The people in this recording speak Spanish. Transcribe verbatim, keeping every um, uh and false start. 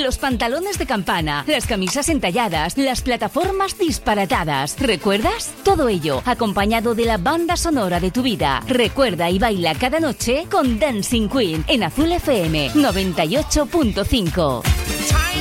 los pantalones de campana, las camisas entalladas, las plataformas disparatadas. ¿Recuerdas? Todo ello acompañado de la banda sonora de tu vida. Recuerda y baila cada noche con Dancing Queen en Azul F M noventa y ocho punto cinco.